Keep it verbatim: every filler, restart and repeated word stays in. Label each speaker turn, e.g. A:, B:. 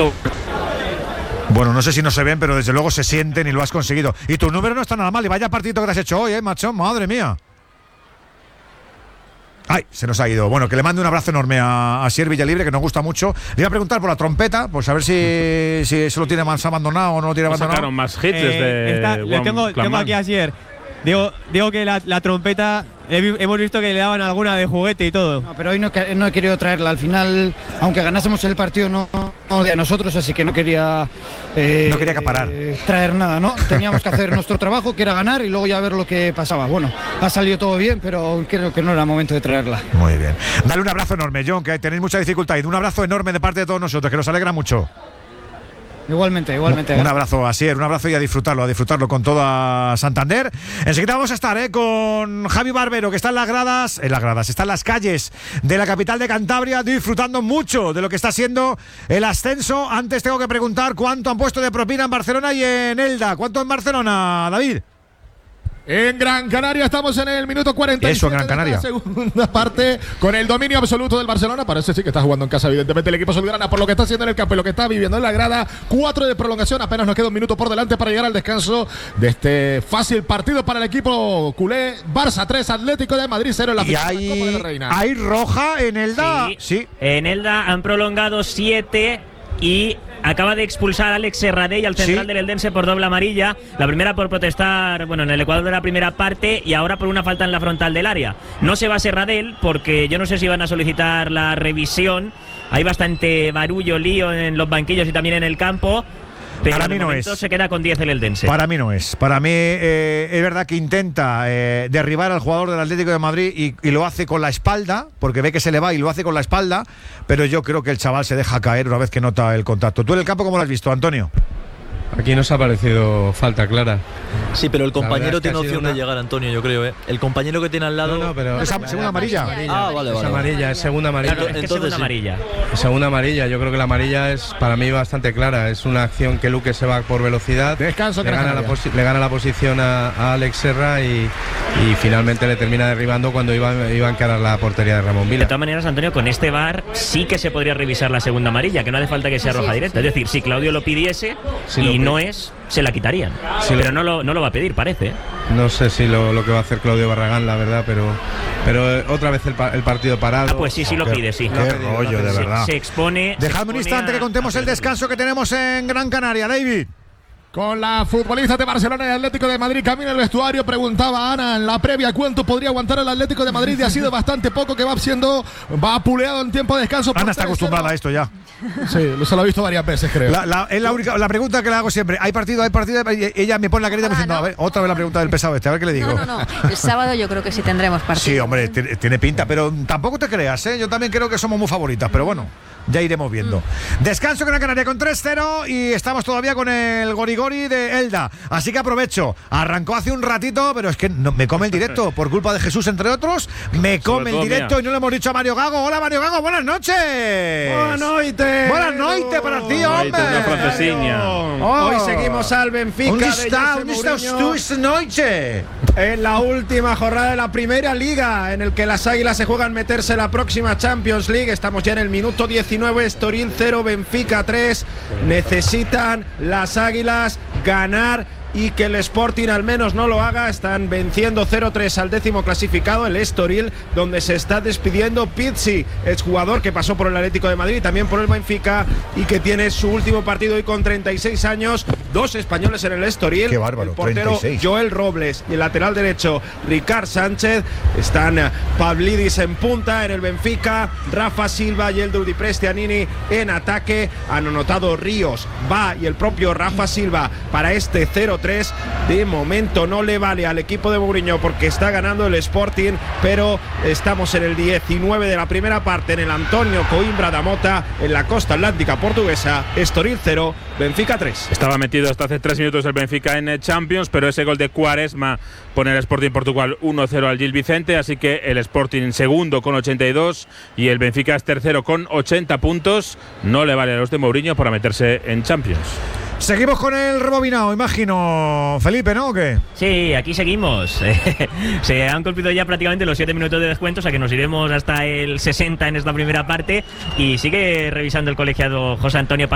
A: Bueno, no sé si no se ven, pero desde luego se sienten y lo has conseguido. Y tu número no está nada mal. Y vaya partidito que has hecho hoy, ¿eh, macho? Madre mía. Ay, se nos ha ido. Bueno, que le mande un abrazo enorme a, a Sier Villalibre, que nos gusta mucho. Le iba a preguntar por la trompeta, pues a ver si, si eso lo tiene más abandonado o no lo tiene abandonado.
B: Sacaron más hits
C: eh,
B: desde
C: está, le tengo, tengo aquí a Sier. Digo, digo que la, la trompeta, hemos visto que le daban alguna de juguete y todo.
D: No, pero hoy no, no he querido traerla. Al final, aunque ganásemos el partido, no, no de a nosotros, así que no quería
A: eh, no quería acaparar.
D: Eh, traer nada, ¿no? Teníamos que hacer nuestro trabajo, que era ganar y luego ya ver lo que pasaba. Bueno, ha salido todo bien, pero creo que no era momento de traerla.
A: Muy bien. Dale un abrazo enorme, John, que tenéis mucha dificultad. Y un abrazo enorme de parte de todos nosotros, que nos alegra mucho.
D: Igualmente, igualmente.
A: Un, un abrazo, Asier, un abrazo y a disfrutarlo, a disfrutarlo con toda Santander. Enseguida vamos a estar ¿eh? con Javi Barbero, que está en las gradas, en las gradas, está en las calles de la capital de Cantabria, disfrutando mucho de lo que está siendo el ascenso. Antes tengo que preguntar cuánto han puesto de propina en Barcelona y en Elda. ¿Cuánto en Barcelona, David?
E: En Gran Canaria estamos en el minuto cuarenta y siete.
A: Eso, en Gran Canaria.
E: De la segunda parte, con el dominio absoluto del Barcelona. Parece sí que está jugando en casa, evidentemente, el equipo azulgrana por lo que está haciendo en el campo y lo que está viviendo en la grada. Cuatro de prolongación, apenas nos queda un minuto por delante para llegar al descanso de este fácil partido para el equipo culé. Barça tres, Atlético de Madrid cero en la final de la Copa de la Reina.
A: ¿Hay roja en Elda?
F: Sí,
A: sí.
F: En Elda han prolongado siete y acaba de expulsar a Alex Serradell al central ¿Sí? del Eldense por doble amarilla. La primera por protestar, bueno, en el Ecuador de la primera parte, y ahora por una falta en la frontal del área. No se va Serradell porque yo no sé si van a solicitar la revisión. Hay bastante barullo, lío en los banquillos y también en el campo. Pero
A: para mí no es.
F: Se queda con diez el Eldense.
A: Para mí no es. Para mí eh, es verdad que intenta eh, derribar al jugador del Atlético de Madrid y, y lo hace con la espalda, porque ve que se le va y lo hace con la espalda, pero yo creo que el chaval se deja caer una vez que nota el contacto. ¿Tú en el campo cómo lo has visto, Antonio?
G: Aquí nos ha parecido falta clara.
H: Sí, pero el compañero
G: es que
H: tiene opción una... de llegar, Antonio, yo creo, ¿eh? El compañero que tiene al lado...
G: No, no, pero...
A: ¿Es la, segunda amarilla?
H: Ah, vale, vale.
G: Es amarilla, es segunda amarilla.
F: Claro, es que
H: Entonces,
F: segunda
H: sí.
F: amarilla.
G: Segunda amarilla, yo creo que la amarilla es para mí bastante clara. Es una acción que Luque se va por velocidad.
E: Descanso,
G: le gana, la le gana la posición a, a Alex Serra y, y finalmente le termina derribando cuando iba, iba a encarar la portería de Ramón Vila.
F: De todas maneras, Antonio, con este V A R sí que se podría revisar la segunda amarilla, que no hace falta que sea
I: sí,
F: roja
I: sí,
F: directa.
I: sí.
F: Es decir, si Claudio lo pidiese
G: sí,
F: y
G: lo
F: no es, se la quitarían.
G: Sí,
F: pero
G: lo...
F: no lo, no lo va a pedir, parece. ¿eh?
G: No sé si lo, lo que va a hacer Claudio Barragán, la verdad, pero pero eh, otra vez el, pa el partido parado.
F: Ah, pues sí, sí lo pide, sí.
A: Qué rollo, de verdad.
F: Se expone.
A: Dejadme un instante que contemos el descanso que tenemos en Gran Canaria, David.
E: Con la futbolista de Barcelona y Atlético de Madrid camino al vestuario, preguntaba Ana en la previa cuánto podría aguantar el Atlético de Madrid y ha sido bastante poco, que va siendo vapuleado en tiempo de descanso.
A: Ana está acostumbrada a esto ya.
E: Sí, se lo ha visto varias veces, creo.
A: La, la, es la, única, la pregunta que le hago siempre, ¿hay partido, hay partido? Y ella me pone la carita ah, diciendo, no. a ver, otra vez la pregunta del pesado este, a ver qué le digo.
I: No, no, no, el sábado yo creo que sí tendremos partido.
A: Sí, hombre, tiene, tiene pinta, pero tampoco te creas, ¿eh? Yo también creo que somos muy favoritas, pero bueno. Ya iremos viendo. Mm. Descanso en Gran Canaria con tres cero y estamos todavía con el Gorigori de Elda. Así que aprovecho. Arrancó hace un ratito, pero es que no, me come el directo por culpa de Jesús, entre otros. Me come el directo mía. Y no le hemos dicho a Mario Gago. Hola, Mario Gago, buenas noches.
J: Buenas noches.
A: Buenas noches para ti, hombre.
J: Oh. Hoy seguimos al Benfica.
A: ¿Dónde está? ¿Dónde estás tú esta noche?
J: En la última jornada de la Primera Liga, en el que las Águilas se juegan meterse en la próxima Champions League. Estamos ya en el minuto diecinueve. Estoril cero, Benfica tres. Necesitan las Águilas ganar y que el Sporting al menos no lo haga. Están venciendo cero tres al décimo clasificado, el Estoril, donde se está despidiendo Pizzi, exjugador que pasó por el Atlético de Madrid, también por el Benfica, y que tiene su último partido hoy con treinta y seis años. Dos españoles en el Estoril.
A: Qué bárbaro,
J: el portero
A: treinta y seis.
J: Joel Robles y el lateral derecho Ricard Sánchez. Están Pavlidis en punta en el Benfica, Rafa Silva y Eldeu Di Prestianini en ataque. Han anotado Ríos, Va y el propio Rafa Silva para este cero tres. De momento no le vale al equipo de Mourinho porque está ganando el Sporting, pero estamos en el diecinueve de la primera parte en el Antonio Coimbra da Mota, en la costa atlántica portuguesa. Estoril cero, Benfica tres.
B: Estaba metido hasta hace tres minutos el Benfica en Champions, pero ese gol de Quaresma pone el Sporting Portugal uno cero al Gil Vicente, así que el Sporting segundo con ochenta y dos y el Benfica es tercero con ochenta puntos. No le vale a los de Mourinho para meterse en Champions.
A: Seguimos con el rebobinado, imagino, Felipe, ¿no? ¿O qué?
F: Sí, aquí seguimos. Se han cumplido ya prácticamente los siete minutos de descuento, o sea que nos iremos hasta el sesenta en esta primera parte y sigue revisando el colegiado José Antonio